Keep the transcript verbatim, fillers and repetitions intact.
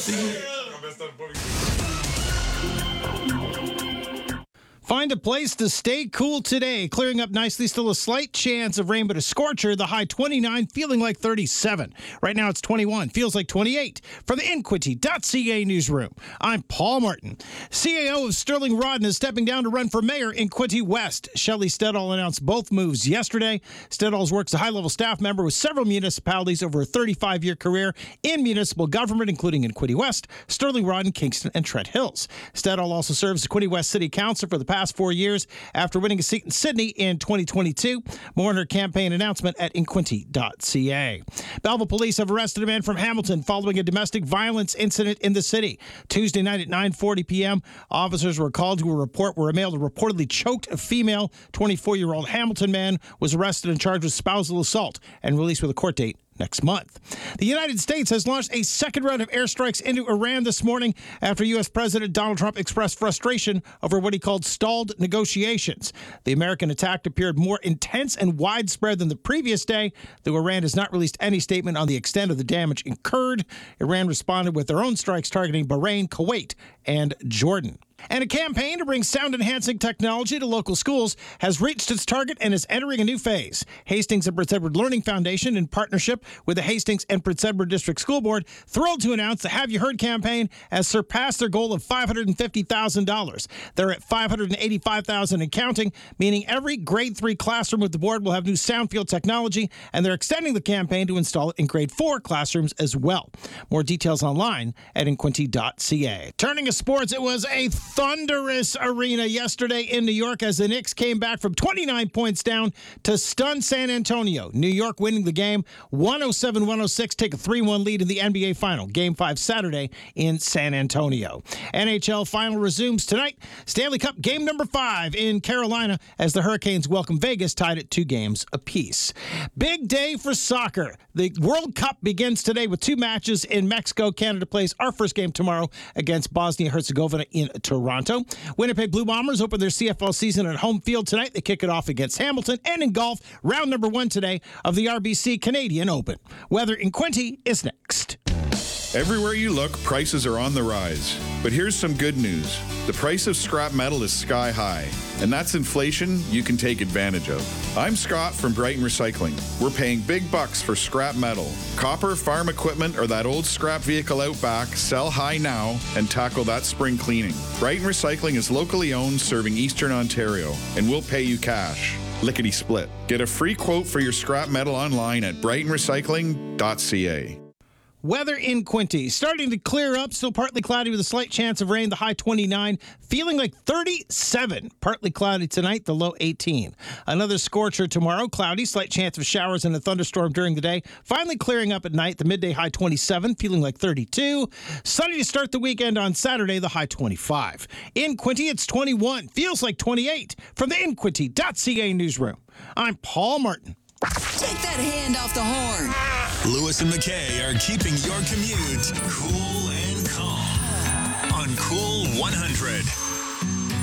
Find a place to stay cool today. Clearing up nicely. Still a slight chance of rain, but a scorcher. The high twenty-nine, feeling like thirty-seven. Right now it's twenty-one, feels like twenty-eight. From the Inquity dot C A newsroom, I'm Paul Martin. C A O of Sterling Rodden is stepping down to run for mayor in Quinte West. Shelley Stedall announced both moves yesterday. Stedall works a high-level staff member with several municipalities over a thirty-five-year career in municipal government, including in Quinte West, Sterling Rodden, Kingston, and Trent Hills. Stedall also serves as Quinte West City Council for the past four years after winning a seat in Sydney in twenty twenty-two. More on her campaign announcement at inquinty dot C A. Belleville police have arrested a man from Hamilton following a domestic violence incident in the city. Tuesday night at nine forty p.m., officers were called to a report where a male reportedly choked a female. twenty-four-year-old Hamilton man was arrested and charged with spousal assault and released with a court date next month. The United States has launched a second round of airstrikes into Iran this morning after U S. President Donald Trump expressed frustration over what he called stalled negotiations. The American attack appeared more intense and widespread than the previous day, though Iran has not released any statement on the extent of the damage incurred. Iran responded with their own strikes targeting Bahrain, Kuwait, and Jordan. And a campaign to bring sound-enhancing technology to local schools has reached its target and is entering a new phase. Hastings and Prince Edward Learning Foundation, in partnership with the Hastings and Prince Edward District School Board, thrilled to announce the Have You Heard campaign has surpassed their goal of five hundred fifty thousand dollars. They're at five hundred eighty-five thousand dollars and counting, meaning every grade three classroom with the board will have new sound field technology, and they're extending the campaign to install it in grade four classrooms as well. More details online at inquinty dot C A. Turning to sports, it was a thunderous arena yesterday in New York as the Knicks came back from twenty-nine points down to stun San Antonio. New York winning the game one oh seven one oh six, take a three one lead in the N B A Final. Game five Saturday in San Antonio. N H L Final resumes tonight. Stanley Cup game number five in Carolina as the Hurricanes welcome Vegas, tied at two games apiece. Big day for soccer. The World Cup begins today with two matches in Mexico. Canada plays our first game tomorrow against Bosnia-Herzegovina in Toronto. Winnipeg Blue Bombers open their C F L season at home field tonight. They kick it off against Hamilton. And in golf, round number one today of the R B C Canadian Open. Weather in Quinte is next. Everywhere you look, prices are on the rise. But here's some good news. The price of scrap metal is sky high, and that's inflation you can take advantage of. I'm Scott from Brighton Recycling. We're paying big bucks for scrap metal. Copper, farm equipment, or that old scrap vehicle out back, sell high now and tackle that spring cleaning. Brighton Recycling is locally owned, serving Eastern Ontario, and we'll pay you cash. Lickety split. Get a free quote for your scrap metal online at brighton recycling dot C A. Weather in Quinte. Starting to clear up. Still partly cloudy with a slight chance of rain. The high twenty-nine. Feeling like thirty-seven. Partly cloudy tonight. The low eighteen. Another scorcher tomorrow. Cloudy. Slight chance of showers and a thunderstorm during the day. Finally clearing up at night. The midday high twenty-seven. Feeling like thirty-two. Sunny to start the weekend on Saturday. The high twenty-five. In Quinte, it's twenty-one. Feels like twenty-eight. From the inquinty dot C A newsroom, I'm Paul Martin. Take that hand off the horn. Lewis and McKay are keeping your commute cool and calm on Cool one hundred.